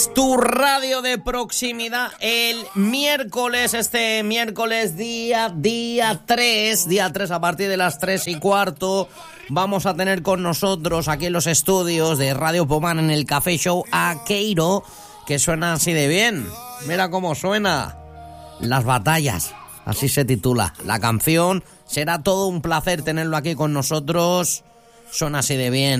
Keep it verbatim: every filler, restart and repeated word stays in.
Tu radio de proximidad el miércoles, este miércoles día, día tres, día tres a partir de las tres y cuarto, vamos a tener con nosotros aquí en los estudios de Radio Pomar en el Café Show a Queiro, que suena así de bien. Mira cómo suena. Las batallas, así se titula la canción. Será todo un placer tenerlo aquí con nosotros. Suena así de bien.